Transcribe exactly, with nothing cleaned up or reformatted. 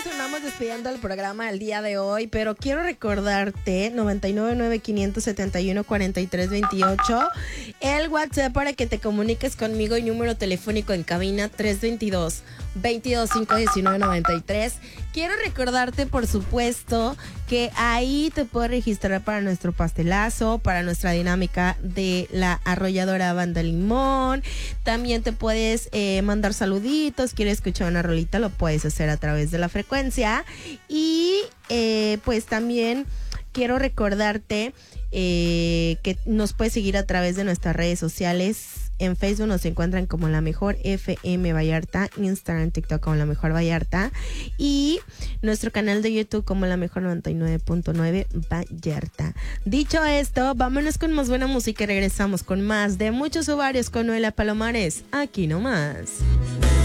nos andamos despidiendo del programa el día de hoy, pero quiero recordarte noventa y nueve nueve quinientos setenta y uno cuarenta y tres veintiocho, el WhatsApp para que te comuniques conmigo y número telefónico en cabina tres veintidós, veintidós cinco diecinueve noventa y tres. Quiero recordarte, por supuesto, que ahí te puedes registrar para nuestro pastelazo, para nuestra dinámica de la arrolladora Banda Limón. También te puedes eh, mandar saluditos, quieres escuchar una rolita, lo puedes hacer a través de la frecuencia. Y eh, pues también quiero recordarte eh, que nos puedes seguir a través de nuestras redes sociales. En Facebook nos encuentran como La Mejor F M Vallarta, Instagram, TikTok como La Mejor Vallarta y nuestro canal de YouTube como La Mejor noventa y nueve punto nueve Vallarta. Dicho esto, vámonos con más buena música y regresamos con más de Muchos Ovarios con Noelia Palomares, aquí nomás.